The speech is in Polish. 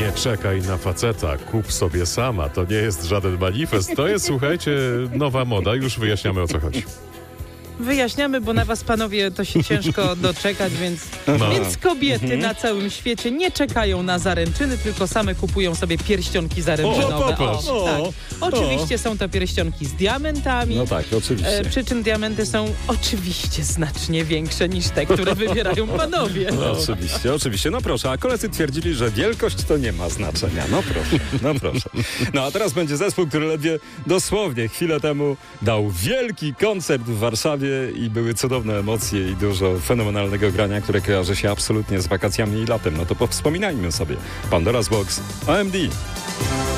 Nie czekaj na faceta, kup sobie sama. To nie jest żaden manifest. To jest, słuchajcie, nowa moda. Już wyjaśniamy, o co chodzi. Wyjaśniamy, bo na was, panowie, to się ciężko doczekać, więc kobiety na całym świecie nie czekają na zaręczyny, tylko same kupują sobie pierścionki zaręczynowe. Oczywiście są to pierścionki z diamentami. No tak, oczywiście. Przy czym diamenty są oczywiście znacznie większe niż te, które wybierają panowie. No, oczywiście. No proszę, a koledzy twierdzili, że wielkość to nie ma znaczenia. No proszę. No a teraz będzie zespół, który ledwie dosłownie chwilę temu dał wielki koncert w Warszawie i były cudowne emocje i dużo fenomenalnego grania, które kojarzy się absolutnie z wakacjami i latem. No to powspominajmy sobie. Pandora's Box, OMD.